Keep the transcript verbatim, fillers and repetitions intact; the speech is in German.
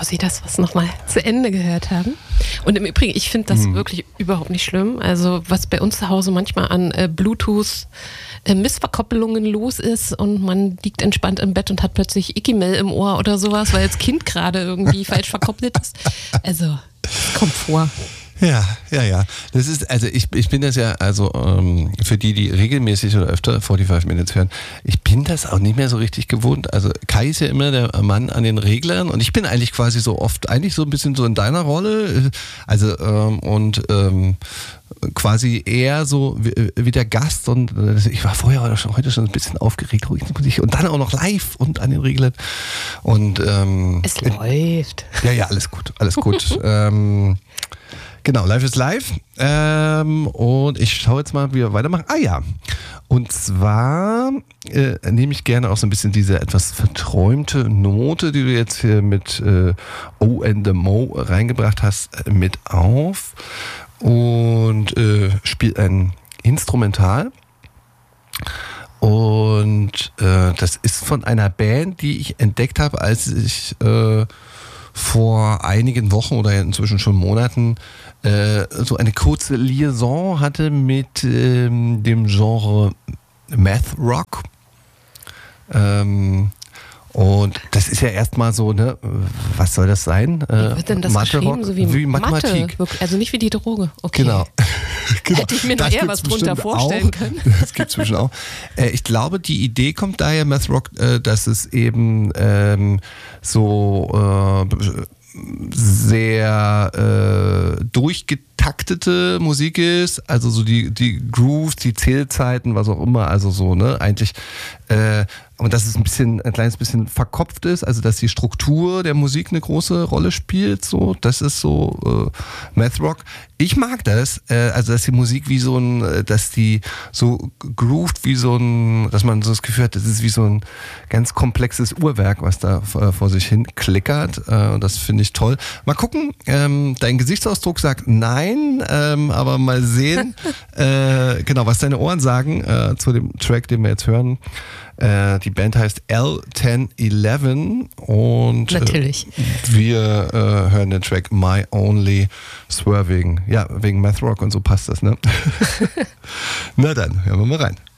Sie das was nochmal zu Ende gehört haben. Und im Übrigen, ich finde das hm. wirklich überhaupt nicht schlimm. Also was bei uns zu Hause manchmal an äh, Bluetooth äh, Missverkoppelungen los ist und man liegt entspannt im Bett und hat plötzlich Ikimel im Ohr oder sowas, weil das Kind gerade irgendwie falsch verkoppelt ist. Also, das kommt vor. Ja, ja, ja. Das ist, also ich, ich bin das ja, also ähm, für die, die regelmäßig oder öfter forty-five Minutes hören, ich bin das auch nicht mehr so richtig gewohnt. Also Kai ist ja immer der Mann an den Reglern und ich bin eigentlich quasi so oft, eigentlich so ein bisschen so in deiner Rolle, also ähm, und ähm, quasi eher so wie, wie der Gast und äh, ich war vorher oder schon, heute schon ein bisschen aufgeregt, ruhig und dann auch noch live und an den Reglern und ähm, es läuft. Ja, ja, alles gut, alles gut. ähm, Genau, Live ist live. Ähm, und ich schaue jetzt mal, wie wir weitermachen. Ah ja, und zwar äh, nehme ich gerne auch so ein bisschen diese etwas verträumte Note, die du jetzt hier mit äh, O and the Mo reingebracht hast, mit auf und äh, spiele ein Instrumental. Und äh, das ist von einer Band, die ich entdeckt habe, als ich äh, vor einigen Wochen oder inzwischen schon Monaten äh, so eine kurze Liaison hatte mit ähm, dem Genre Math Rock. Ähm, und das ist ja erstmal so, ne, was soll das sein? Wie wird denn das Mathe geschrieben? So wie, wie Mathematik. Mathe, also nicht wie die Droge. Okay. Genau. Genau. Hätte ich mir noch eher was drunter vorstellen auch. können. Das gibt es zwischen auch. Äh, ich glaube, die Idee kommt daher, Math Rock, äh, dass es eben ähm, so äh, sehr äh, durchgetaktete Musik ist, also so die, die Grooves, die Zählzeiten, was auch immer, also so, ne, eigentlich äh, und dass es ein bisschen, ein kleines bisschen verkopft ist, also dass die Struktur der Musik eine große Rolle spielt, so, das ist so äh, Math Rock. Ich mag das, äh, also dass die Musik wie so ein, dass die so grooved wie so ein, dass man so das Gefühl hat, das ist wie so ein ganz komplexes Uhrwerk, was da äh, vor sich hin klickert, äh, das finde ich toll. Mal gucken, ähm, dein Gesichtsausdruck sagt nein, ähm, aber mal sehen, äh, genau, was deine Ohren sagen äh, zu dem Track, den wir jetzt hören. Äh, die Band heißt L ten eleven und natürlich. Äh, wir äh, hören den Track My Only Swerving. Ja, wegen Math Rock und so passt das, ne? Na dann, hören wir mal rein.